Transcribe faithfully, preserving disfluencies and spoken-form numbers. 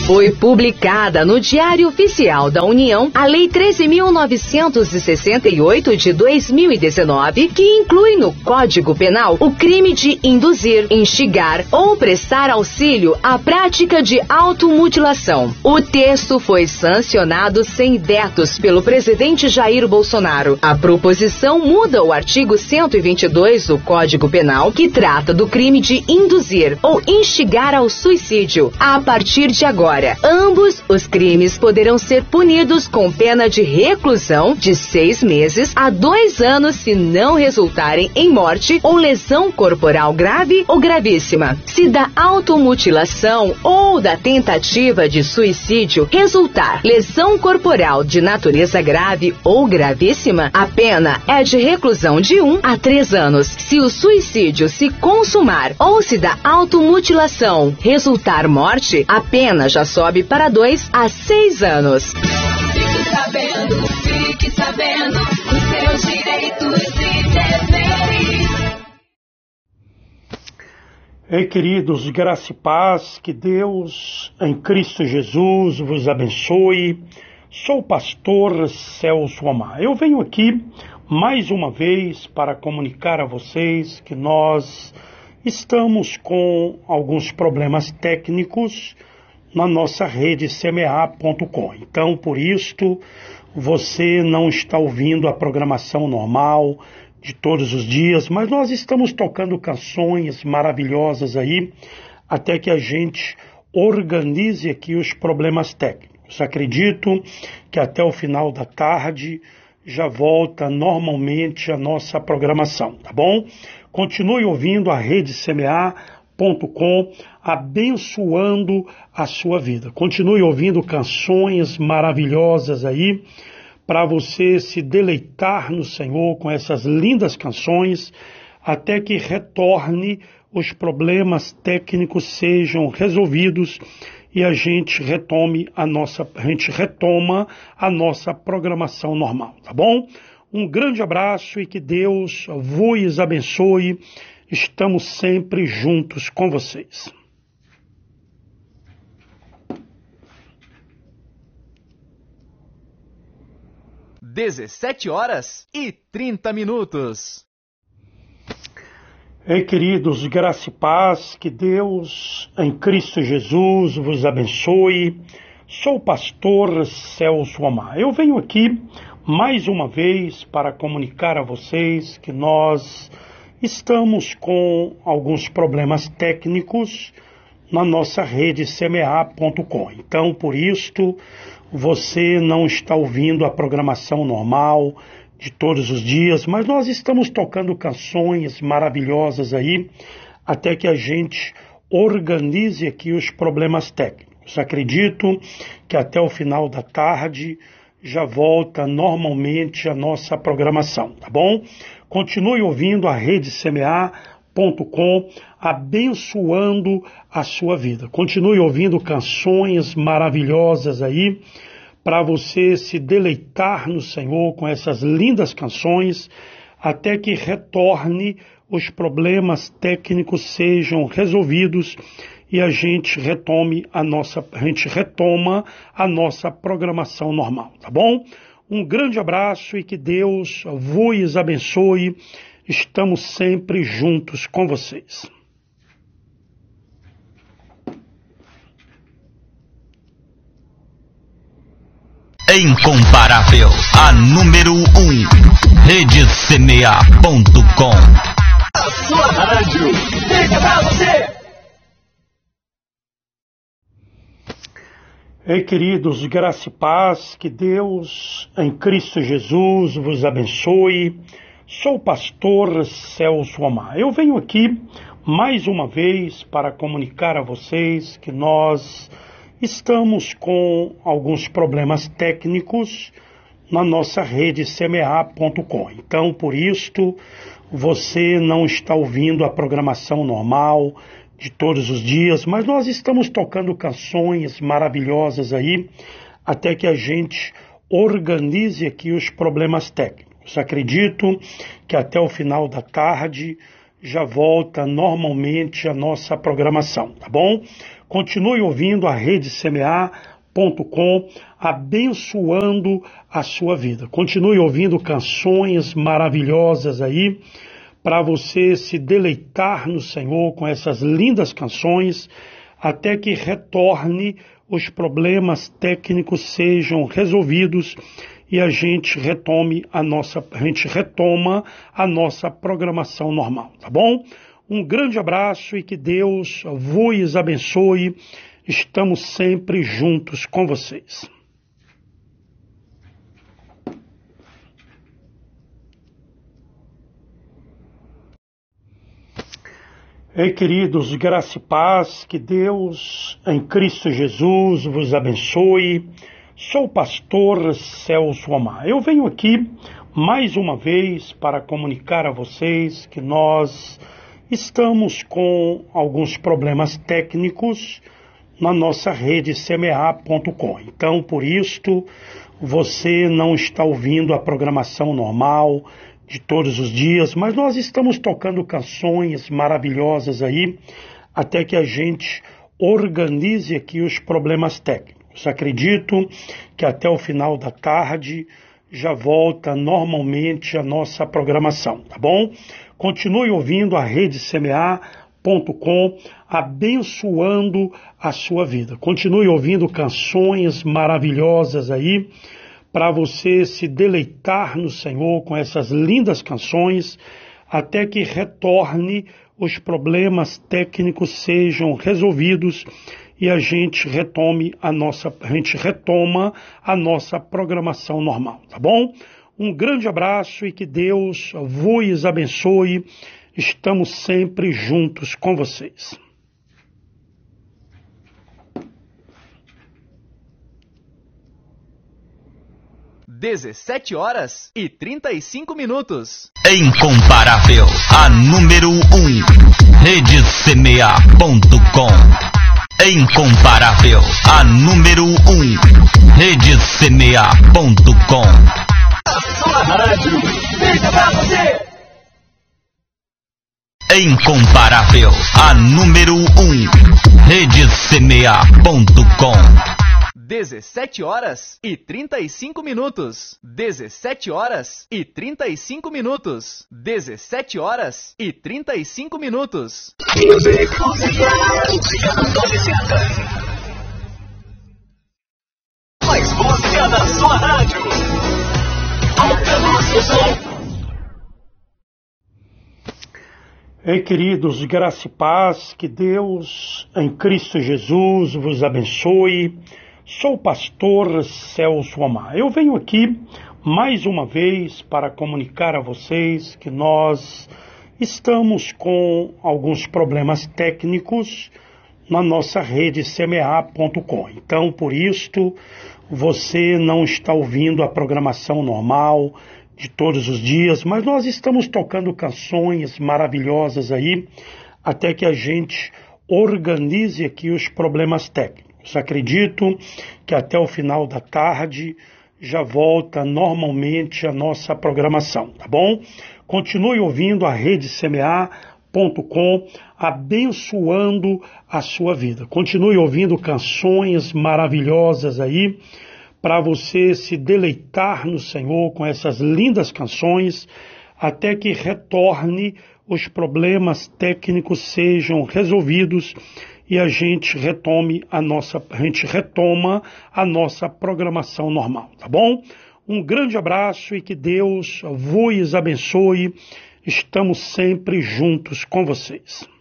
Foi publicada no Diário Oficial da União a Lei treze mil novecentos e sessenta e oito de dois mil e dezenove, que inclui no Código Penal o crime de induzir, instigar ou prestar auxílio à prática de automutilação. O texto foi sancionado sem vetos pelo presidente Jair Bolsonaro. A proposição muda o artigo cento e vinte e dois do Código Penal, que trata do crime de induzir ou instigar ao suicídio. A partir de agora, ambos os crimes poderão ser punidos com pena de reclusão de seis meses a dois anos se não resultarem em morte ou lesão corporal grave ou gravíssima. Se da automutilação ou da tentativa de suicídio resultar lesão corporal de natureza grave ou gravíssima, a pena é de reclusão de um a três anos. Se o suicídio se consumar ou se da automutilação resultar morte, a pena já sobe para dois a seis anos. Fique sabendo, fique sabendo os seus direitos e deveres. Ei, queridos, graça e paz, que Deus em Cristo Jesus vos abençoe. Sou o pastor Celso Amar. Eu venho aqui mais uma vez para comunicar a vocês que nós estamos com alguns problemas técnicos na nossa rede semear ponto com. Então, por isto, você não está ouvindo a programação normal de todos os dias, mas nós estamos tocando canções maravilhosas aí, até que a gente organize aqui os problemas técnicos. Acredito que até o final da tarde já volta normalmente a nossa programação, tá bom? Continue ouvindo a rede semear ponto com, abençoando a sua vida. Continue ouvindo canções maravilhosas aí, para você se deleitar no Senhor com essas lindas canções, até que retorne, os problemas técnicos sejam resolvidos e a gente retome a nossa, a gente retoma a nossa programação normal, tá bom? Um grande abraço e que Deus vos abençoe. Estamos sempre juntos com vocês. dezessete horas e trinta minutos. Ei, queridos, graça e paz, que Deus em Cristo Jesus vos abençoe. Sou o pastor Celso Amar. Eu venho aqui mais uma vez para comunicar a vocês que nós estamos com alguns problemas técnicos na nossa rede semear ponto com. Então, por isto, você não está ouvindo a programação normal de todos os dias, mas nós estamos tocando canções maravilhosas aí, até que a gente organize aqui os problemas técnicos. Acredito que até o final da tarde já volta normalmente a nossa programação, tá bom? Continue ouvindo a rede semear ponto com, abençoando a sua vida. Continue ouvindo canções maravilhosas aí, para você se deleitar no Senhor com essas lindas canções, até que retorne, os problemas técnicos sejam resolvidos e a gente retome a nossa, a gente retoma a nossa programação normal, tá bom? Um grande abraço e que Deus vos abençoe. Estamos sempre juntos com vocês. Incomparável, a número um, rede semear ponto com. A sua rádio, fica pra você! Ei, queridos, graça e paz, que Deus em Cristo Jesus vos abençoe. Sou o pastor Celso Amar. Eu venho aqui mais uma vez para comunicar a vocês que nós estamos com alguns problemas técnicos na nossa rede semear ponto com. Então, por isto, você não está ouvindo a programação normal de todos os dias, mas nós estamos tocando canções maravilhosas aí, até que a gente organize aqui os problemas técnicos. Acredito que até o final da tarde já volta normalmente a nossa programação, tá bom? Continue ouvindo a rede semear ponto com, abençoando a sua vida. Continue ouvindo canções maravilhosas aí, para você se deleitar no Senhor com essas lindas canções, até que retorne, os problemas técnicos sejam resolvidos e a gente retome a nossa, a gente retoma a nossa programação normal, tá bom? Um grande abraço e que Deus vos abençoe. Estamos sempre juntos com vocês. Ei, queridos, graça e paz, que Deus em Cristo Jesus vos abençoe. Sou o pastor Celso Omar. Eu venho aqui mais uma vez para comunicar a vocês que nós estamos com alguns problemas técnicos na nossa rede semear ponto com. Então, por isto, você não está ouvindo a programação normal de todos os dias, mas nós estamos tocando canções maravilhosas aí, até que a gente organize aqui os problemas técnicos. Acredito que até o final da tarde já volta normalmente a nossa programação, tá bom? Continue ouvindo a rede semear ponto com, abençoando a sua vida. Continue ouvindo canções maravilhosas aí, para você se deleitar no Senhor com essas lindas canções, até que retorne, os problemas técnicos sejam resolvidos e a gente retome a nossa, a gente retoma a nossa programação normal, tá bom? Um grande abraço e que Deus vos abençoe. Estamos sempre juntos com vocês. dezessete horas e trinta e cinco minutos. Incomparável, a número um, rede semear ponto com. Incomparável, a número um, rede semear ponto com. Sua rádio, feita pra você. Incomparável, a número um, rede semear ponto com. dezessete horas e trinta e cinco minutos. dezessete horas e trinta e cinco minutos. dezessete horas e trinta e cinco minutos. Mais música na sua rádio. Alta luz do som. Ei, queridos, graça e paz, que Deus em Cristo Jesus vos abençoe. Sou o pastor Celso Omar. Eu venho aqui mais uma vez para comunicar a vocês que nós estamos com alguns problemas técnicos na nossa rede semear ponto com. Então, por isto, você não está ouvindo a programação normal de todos os dias, mas nós estamos tocando canções maravilhosas aí, até que a gente organize aqui os problemas técnicos. Acredito que até o final da tarde já volta normalmente a nossa programação, tá bom? Continue ouvindo a rede semear ponto com, abençoando a sua vida. Continue ouvindo canções maravilhosas aí, para você se deleitar no Senhor com essas lindas canções, até que retorne, os problemas técnicos sejam resolvidos e a gente retome a nossa, a gente retoma a nossa programação normal, tá bom? Um grande abraço e que Deus vos abençoe. Estamos sempre juntos com vocês.